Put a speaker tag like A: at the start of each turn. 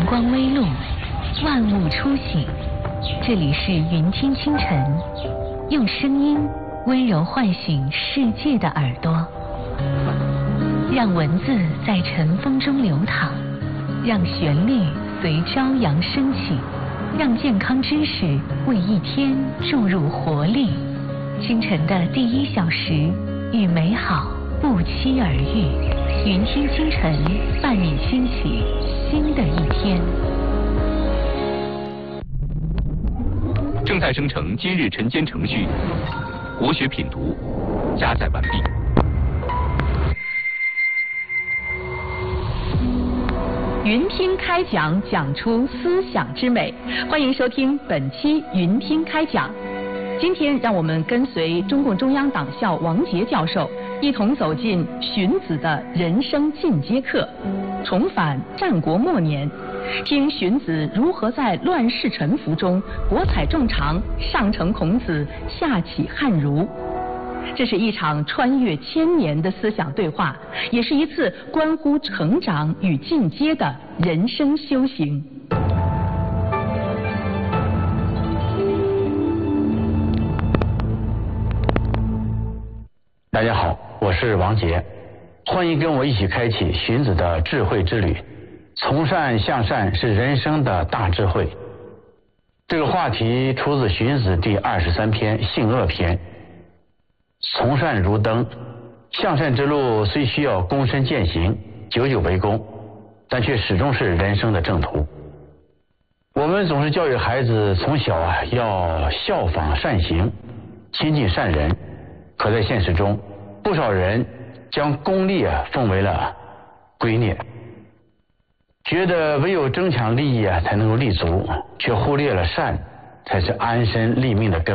A: 光微露，万物初醒。这里是云听清晨，用声音温柔唤醒世界的耳朵，让文字在晨风中流淌，让旋律随朝阳升起，让健康知识为一天注入活力。清晨的第1小时，与美好不期而遇。云听清晨，伴你兴起新的一天。
B: 正在生成今日晨间程序，国学品读加载完毕。
C: 云听开讲，讲出思想之美。欢迎收听本期云听开讲。今天让我们跟随中共中央党校王杰教授，一同走进荀子的人生进阶课，重返战国末年，听荀子如何在乱世沉浮中博采众长，上承孔子，下启汉儒。这是一场穿越1000年的思想对话，也是一次关乎成长与进阶的人生修行。
D: 大家好，我是王杰，欢迎跟我一起开启荀子的智慧之旅。从善向善是人生的大智慧。这个话题出自荀子第23篇《性恶篇》。从善如登，向善之路虽需要躬身践行，久久为功，但却始终是人生的正途。我们总是教育孩子从小要效仿善行，亲近善人，可在现实中，不少人将功利奉为了圭臬，觉得唯有争抢利益才能够立足，却忽略了善才是安身立命的根本。